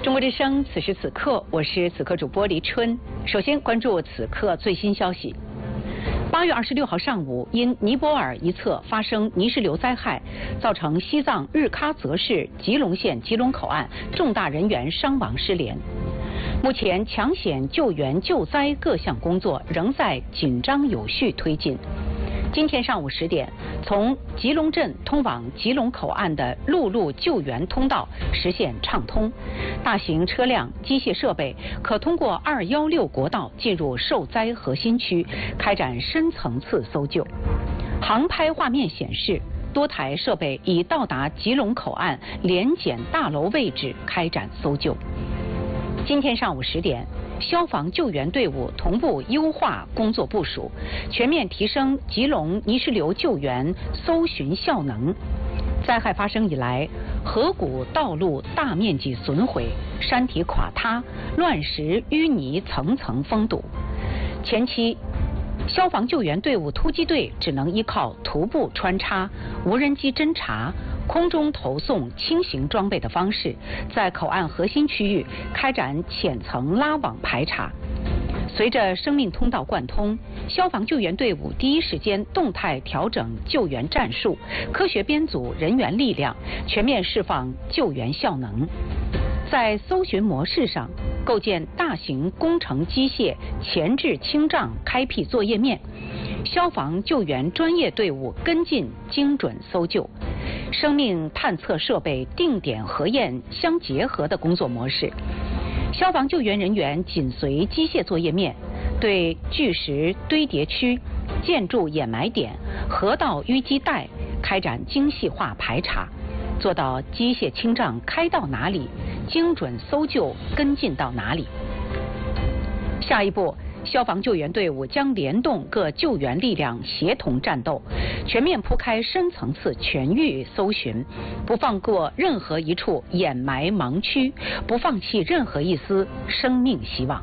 中国之声，此时此刻，我是此刻主播黎春。首先关注此刻最新消息。8月26号上午，因尼泊尔一侧发生泥石流灾害，造成西藏日喀则市吉隆县吉隆口岸重大人员伤亡失联。目前，抢险救援救灾各项工作仍在紧张有序推进。今天上午10点，从吉隆镇通往吉隆口岸的陆路救援通道实现畅通，大型车辆、机械设备可通过216国道进入受灾核心区，开展深层次搜救。航拍画面显示，多台设备已到达吉隆口岸联检大楼位置开展搜救。今天上午10点。消防救援队伍同步优化工作部署，全面提升吉隆泥石流救援搜寻效能。灾害发生以来，河谷道路大面积损毁，山体垮塌，乱石淤泥层层封堵。前期，消防救援队伍突击队只能依靠徒步穿插、无人机侦察、空中投送轻型装备的方式，在口岸核心区域开展浅层拉网排查。随着生命通道贯通，消防救援队伍第一时间动态调整救援战术，科学编组人员力量，全面释放救援效能。在搜寻模式上，构建大型工程机械前置清障开辟作业面，消防救援专业队伍跟进精准搜救，生命探测设备定点核验相结合的工作模式。消防救援人员紧随机械作业面，对巨石堆叠区、建筑掩埋点、河道淤积带开展精细化排查，做到机械清障开到哪里，精准搜救跟进到哪里。下一步，消防救援队伍将联动各救援力量协同战斗，全面铺开深层次全域搜寻，不放过任何一处掩埋盲区，不放弃任何一丝生命希望。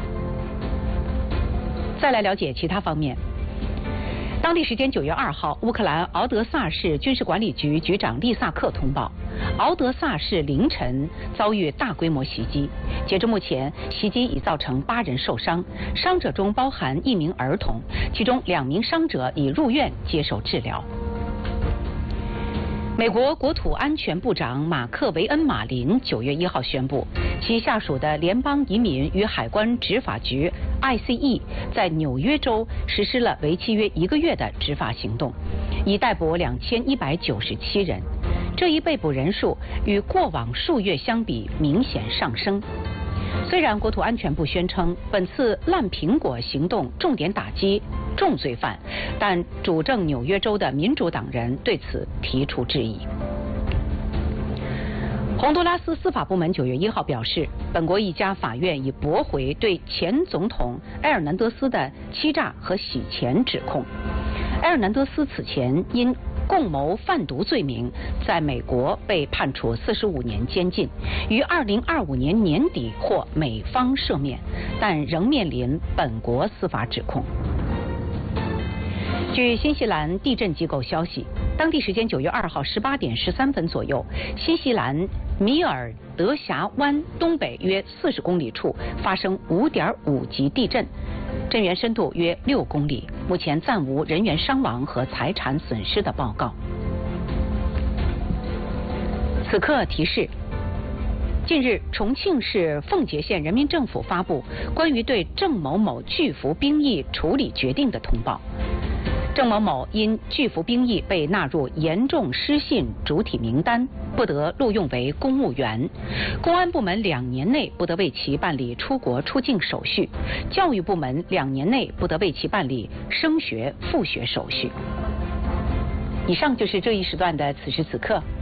再来了解其他方面。当地时间9月2号，乌克兰敖德萨市军事管理局局长利萨克通报，敖德萨市凌晨遭遇大规模袭击。截至目前，袭击已造成8人受伤，伤者中包含1名儿童，其中2名伤者已入院接受治疗。美国国土安全部长马克·维恩·马林9月1号宣布，其下属的联邦移民与海关执法局 ICE 在纽约州实施了为期约1个月的执法行动，已逮捕2197人。这一被捕人数与过往数月相比明显上升。虽然国土安全部宣称本次烂苹果行动重点打击重罪犯，但主政纽约州的民主党人对此提出质疑。洪都拉斯司法部门9月1号表示，本国一家法院已驳回对前总统埃尔南德斯的欺诈和洗钱指控。埃尔南德斯此前因共谋贩毒罪名在美国被判处45年监禁，于2025年年底获美方赦免，但仍面临本国司法指控。据新西兰地震机构消息，当地时间9月2号18点13分左右，新西兰米尔德峡湾东北约40公里处发生5.5级地震，震源深度约6公里，目前暂无人员伤亡和财产损失的报告。此刻提示：近日，重庆市奉节县人民政府发布关于对郑某某拒服兵役处理决定的通报。郑某某因拒服兵役被纳入严重失信主体名单，不得录用为公务员。公安部门2年内不得为其办理出国出境手续，教育部门2年内不得为其办理升学复学手续。以上就是这一时段的此时此刻。